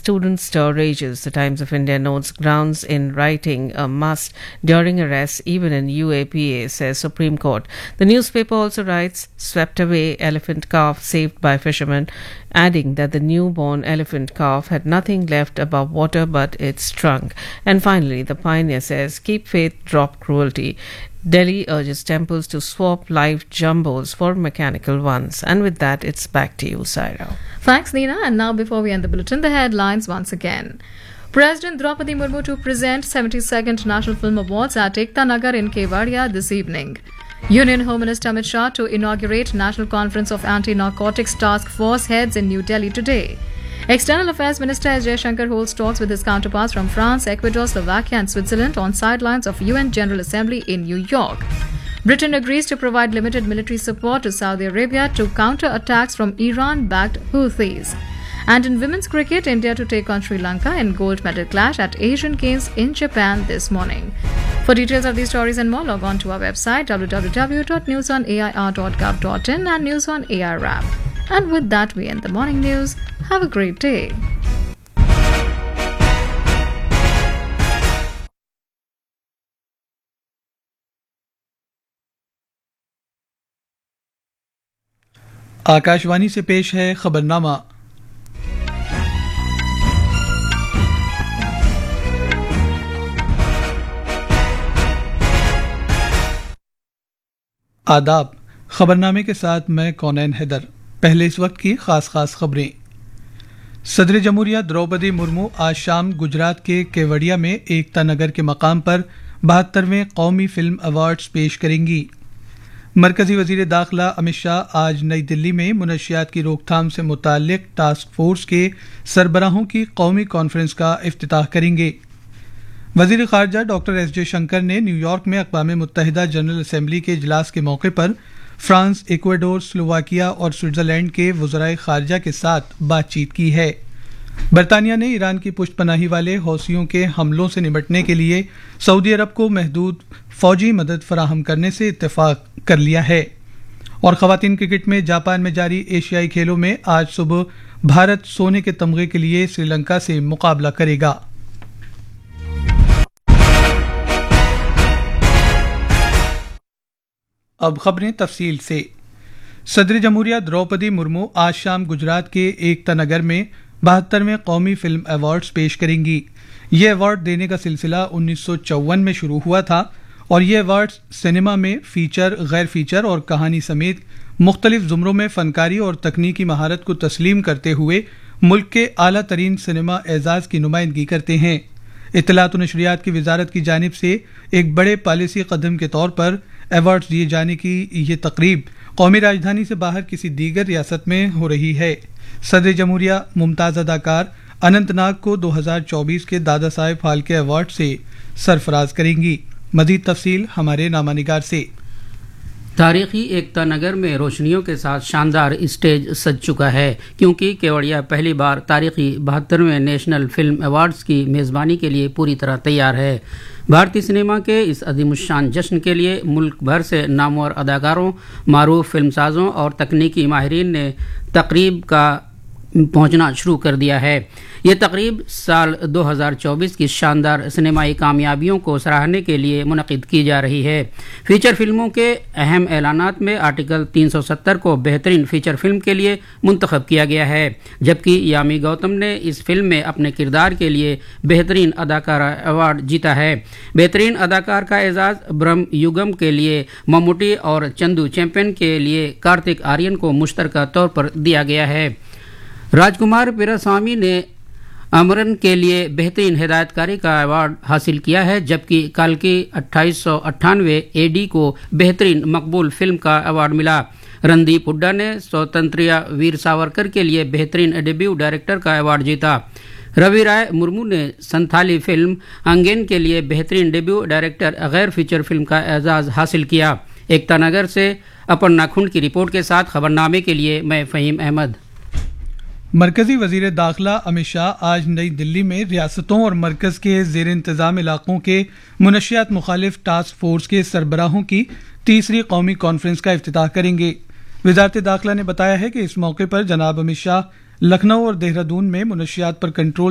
student stir rages. The Times of India notes grounds in writing a must during arrests, even in UAPA, says Supreme Court. The newspaper also writes, swept away elephant calf saved by fishermen, adding that the newborn elephant calf had nothing left above water but its trunk. And finally, the Pioneer says, keep faith, drop cruelty. Delhi urges temples to swap live jumbos for mechanical ones. And with that, it's back to you, Saira. Thanks, Neena. And now, before we end the bulletin, the headlines once again. President Draupadi Murmu to present 72nd National Film Awards at Ekta Nagar in Kevadia this evening. Union Home Minister Amit Shah to inaugurate National Conference of Anti-Narcotics Task Force heads in New Delhi today. External Affairs Minister S. Jaishankar holds talks with his counterparts from France, Ecuador, Slovakia and Switzerland on sidelines of UN General Assembly in New York. Britain agrees to provide limited military support to Saudi Arabia to counter attacks from Iran-backed Houthis. And in women's cricket, India to take on Sri Lanka in gold medal clash at Asian Games in Japan this morning. For details of these stories and more, log on to our website www.newsonair.gov.in and News on AIR app. And with that, we end the morning news. Have a great day. Akashvani से पेश है खबरनामा। आदाब। खबरनामे के साथ मैं कौनैन हैदर। पहले इस वक्त की खास खबरें। सदर जमहूरिया द्रौपदी मुर्मू आज शाम गुजरात के केवड़िया में एकता नगर के मकाम पर 72वें कौमी फिल्म अवार्ड्स पेश करेंगी। मरकजी वजीर दाखिला अमित शाह आज नई दिल्ली में मुनशियात की रोकथाम से मुताल्लिक टास्क फोर्स के सरबराहों की कौमी कॉन्फ्रेंस का इफ्तिताह करेंगे। वजीर खारजा डॉक्टर एस जयशंकर ने न्यूयॉर्क में अक़वाम मुत्तहिदा जनरल असम्बली के इजलास के मौके पर फ्रांस, इक्वाडोर, स्लोवाकिया और स्विट्जरलैंड के वज़राए खारजा के साथ बातचीत की है। बरतानिया ने ईरान की पुष्टपनाही वाले हौसियों के हमलों से निपटने के लिए सऊदी अरब को महदूद फौजी मदद फराहम करने से इत्तेफाक कर लिया है। और ख़वातीन क्रिकेट में जापान में जारी एशियाई खेलों में आज सुबह भारत सोने के तमगे के लिए श्रीलंका से मुकाबला करेगा। अब खबरें तफसील से। सदर जमहूरिया द्रौपदी मुर्मू आज शाम गुजरात के एकता नगर में 72वें कौमी फिल्म अवार्ड्स पेश करेंगी। ये अवार्ड देने का सिलसिला 1954 में शुरू हुआ था और ये अवार्ड्स सिनेमा में फीचर, गैर फीचर और कहानी समेत मुख्तलिफ ज़ुमरों में फ़नकारी और तकनीकी महारत को तस्लीम करते हुए मुल्क के आला तरीन सिनेमा एजाज़ की नुमाइंदगी करते हैं। इत्तलात व नशरियात की वजारत की जानिब से एक बड़े पॉलिसी कदम के तौर पर अवार्ड्स दिए जाने की ये तकरीब कौमी राजधानी से बाहर किसी दीगर रियासत में हो रही है। सदर जमहूरिया मुमताज़ अदाकार अनंतनाग को 2024 के दादा साहेब फाल्के अवार्ड से सरफराज करेंगी। मज़ीद तफसील हमारे नामानिगार से। तारीखी एकता नगर में रोशनियों के साथ शानदार स्टेज सज चुका है क्योंकि केवड़िया पहली बार तारीखी 72वें नेशनल फिल्म अवार्ड्स की मेज़बानी के लिए पूरी तरह तैयार है। भारतीय सिनेमा के इस अज़ीमुश्शान जश्न के लिए मुल्क भर से नामवर अदाकारों, मारूफ फिल्मसाजों और तकनीकी माहिरीन ने तकरीब का पहुंचना शुरू कर दिया है। ये तकरीब साल 2024 की शानदार सिनेमाई कामयाबियों को सराहने के लिए मुनक़िद की जा रही है। फीचर फिल्मों के अहम ऐलानात में आर्टिकल 370 को बेहतरीन फीचर फिल्म के लिए मुंतखब किया गया है, जबकि यामी गौतम ने इस फिल्म में अपने किरदार के लिए बेहतरीन अदाकारा अवार्ड जीता है। बेहतरीन अदाकार का एजाज़ ब्रह्म युगम के लिए मम्मूटी और चंदू चैंपियन के लिए कार्तिक आर्यन को मुश्तरका तौर पर दिया गया है। राजकुमार पिरास्वामी ने अमरन के लिए बेहतरीन हिदायतकारी का अवार्ड हासिल किया है, जबकि कल्कि 2898 एडी को बेहतरीन मकबूल फिल्म का अवार्ड मिला। रणदीप हुड्डा ने स्वतंत्रिया वीर सावरकर के लिए बेहतरीन डेब्यू डायरेक्टर का अवार्ड जीता। रवि राय मुर्मू ने संथाली फिल्म अंगेन के लिए बेहतरीन डेब्यू डायरेक्टर गैर फीचर फिल्म का एजाज़ हासिल किया। एकता नगर से अपर्णा खुंड की रिपोर्ट के साथ खबरनामे के लिए मैं फ़हीम अहमद। मरकजी वजीर दाखिला अमित शाह आज नई दिल्ली में रियासतों और मरकज के जेर इंतज़ाम इलाकों के मुनशियात मुखालिफ टास्क फोर्स के सरबराहों की तीसरी कौमी कॉन्फ्रेंस का इफ्तिताह करेंगे। वजारत दाखिला ने बताया है कि इस मौके पर जनाब अमित शाह लखनऊ और देहरादून में मुनशियात पर कंट्रोल